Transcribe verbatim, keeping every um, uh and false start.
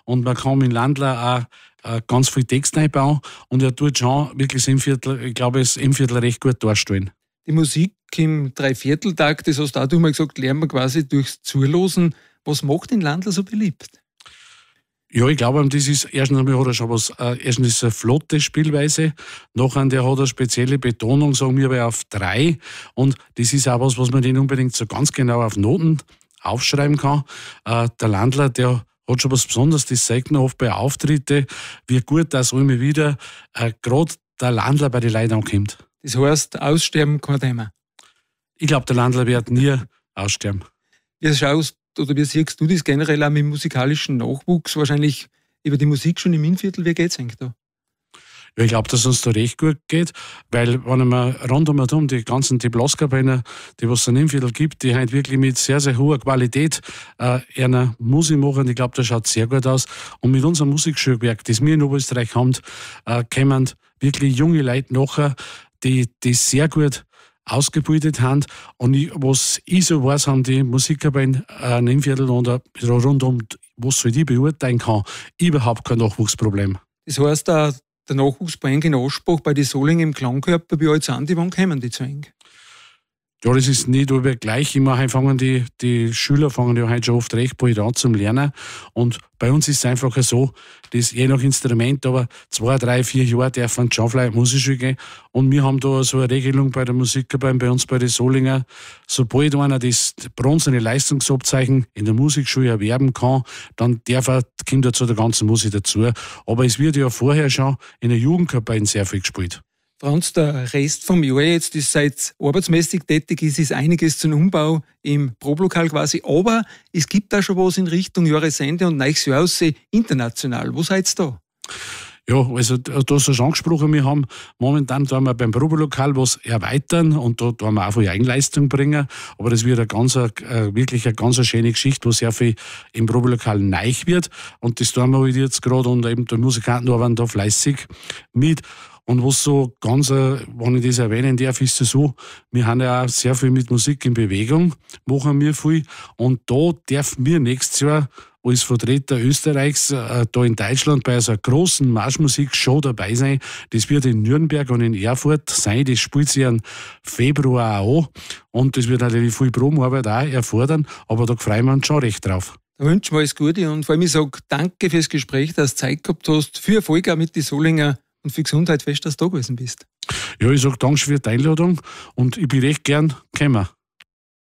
und man kann mit Landler auch äh, ganz viel Text einbauen und er tut schon wirklich das M-Viertel, ich glaube, das M-Viertel recht gut darstellen. Die Musik im Dreivierteltakt, das hast du auch mal gesagt, lernen wir quasi durchs Zulosen. Was macht den Landler so beliebt? Ja, ich glaube, das ist, erstens einmal hat er schon was, äh, erstens ist es eine flotte Spielweise, nachher der hat eine spezielle Betonung, sagen wir aber auf drei, und das ist auch was, was man nicht unbedingt so ganz genau auf Noten aufschreiben kann. Äh, der Landler, der hat schon was Besonderes, das zeigt man oft bei Auftritten, wie gut das immer wieder äh, gerade der Landler bei den Leuten ankommt. Das heißt, aussterben kein Thema. Ich glaube, der Landler wird nie aussterben. Wie schaust oder wie siehst du das generell auch mit dem musikalischen Nachwuchs? Wahrscheinlich über die Musik schon im Innviertel. Wie geht's eigentlich da? Ja, ich glaube, dass es uns da recht gut geht, weil wenn man rundum die ganzen die Blaskapellen, die was es im Innviertel gibt, die halt wirklich mit sehr, sehr hoher Qualität äh, einer Musik machen, ich glaube, das schaut sehr gut aus. Und mit unserem Musikschulwerk, das wir in Oberösterreich haben, äh, kommen wirklich junge Leute nachher, die, die sehr gut ausgebildet haben. Und ich, was ich so weiß, haben die Musiker bei äh, im Viertel und äh, rundum, was soll ich beurteilen kann, überhaupt kein Nachwuchsproblem. Das heißt, der, der Nachwuchs bringt in Anspruch bei den Solingen im Klangkörper, wie alt sind die, wann kommen die zu eng? Ja, das ist nicht über gleich. Immer halt fangen die, die Schüler fangen ja heute schon oft recht bald an zum Lernen. Und bei uns ist es einfach so, dass je nach Instrument, aber zwei, drei, vier Jahre dürfen schon vielleicht Musikschule gehen. Und wir haben da so eine Regelung bei der Musik, bei, bei uns bei den Solinger. Sobald einer das bronzene Leistungsabzeichen in der Musikschule erwerben kann, dann darf er, kommt er zu der ganzen Musik dazu. Aber es wird ja vorher schon in der Jugendkapelle sehr viel gespielt. Franz, der Rest vom Jahr jetzt ist seit arbeitsmäßig tätig ist, ist einiges zum Umbau im Problokal quasi. Aber es gibt da schon was in Richtung Jahresende und neues Jahr aussehen, international. Wo seid ihr da? Ja, also du hast es schon angesprochen, wir haben momentan da wir beim Probelokal was erweitern und da, da haben wir auch viel Eigenleistung bringen, aber das wird eine ganz, äh, wirklich eine ganz schöne Geschichte, wo sehr viel im Probelokal neu wird und das tun wir halt jetzt gerade und eben die Musikanten arbeiten da fleißig mit. Und was so ganz, äh, wenn ich das erwähnen darf, ist es so, wir haben ja auch sehr viel mit Musik in Bewegung, machen wir viel. Und da dürfen wir nächstes Jahr als Vertreter Österreichs äh, da in Deutschland bei so einer großen Marschmusik-Show dabei sein. Das wird in Nürnberg und in Erfurt sein. Das spielt sich im Februar auch an. Und das wird natürlich viel Probenarbeit auch erfordern. Aber da freuen wir uns schon recht drauf. Da wünschen wir alles Gute und vor allem ich sage danke fürs Gespräch, dass du Zeit gehabt hast, für Erfolg auch mit den Solinger und für Gesundheit fest, dass du da gewesen bist. Ja, ich sage danke für die Einladung und ich bin recht gern gekommen.